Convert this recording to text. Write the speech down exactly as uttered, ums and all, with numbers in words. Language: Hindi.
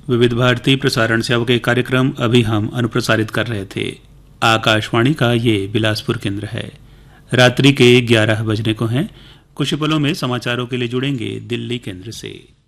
विविध भारती प्रसारण सेवा के कार्यक्रम अभी हम अनुप्रसारित कर रहे थे। आकाशवाणी का ये बिलासपुर केंद्र है। रात्रि के ग्यारह बजने को हैं। कुछ पलों में समाचारों के लिए जुड़ेंगे दिल्ली केंद्र से।